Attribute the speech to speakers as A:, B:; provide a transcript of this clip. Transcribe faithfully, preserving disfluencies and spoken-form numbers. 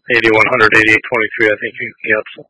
A: eighty-one hundred, eighty-eight twenty-three, I think he, he ups.